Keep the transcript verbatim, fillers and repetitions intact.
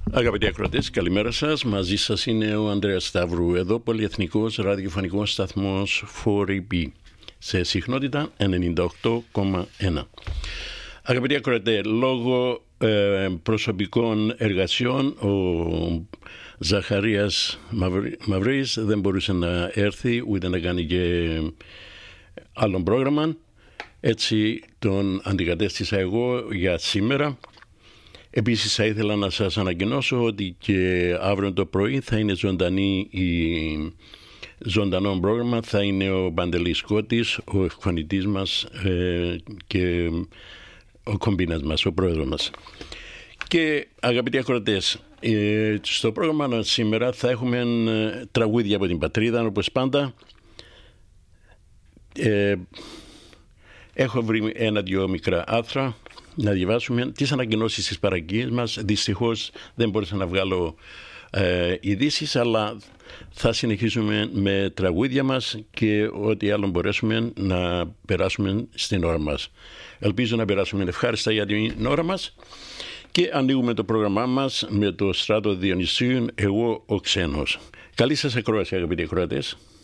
Αγαπητοί ακροατές, καλημέρα σας. Μαζί σας είναι ο Ανδρέας Σταύρου, εδώ πολυεθνικός ραδιοφωνικός σταθμός φορ ι πι σε συχνότητα ενενήντα οκτώ κόμμα ένα. Αγαπητοί ακροατές, λόγω ε, προσωπικών εργασιών ο Ζαχαρίας Μαυρί, Μαυρής δεν μπορούσε να έρθει ούτε να κάνει και άλλο πρόγραμμα. Έτσι τον αντικατέστησα εγώ για σήμερα. Επίσης θα ήθελα να σας ανακοινώσω ότι και αύριο το πρωί θα είναι ζωντανή η ζωντανό πρόγραμμα. Θα είναι ο Παντελής Κώτης, ο εκφωνητής μας ε, και ο κομπίνας μας, ο πρόεδρος μας. Και αγαπητοί ακροατές, ε, στο πρόγραμμα σήμερα θα έχουμε ε, τραγούδια από την πατρίδα, όπως πάντα. Ε, έχω βρει ένα-δυο μικρά άρθρα να διαβάσουμε τις ανακοινώσεις της παραγγείας μας. Δυστυχώς δεν μπορούσα να βγάλω ε, ειδήσεις, αλλά θα συνεχίσουμε με τραγούδια μας και ό,τι άλλο μπορέσουμε να περάσουμε στην ώρα μας. Ελπίζω να περάσουμε ευχάριστα για την ώρα μας και ανοίγουμε το πρόγραμμά μας με το Στράτο Διονυσίου, εγώ ο ξένος. Καλή σας ακρόαση, αγαπητοί ακροατές.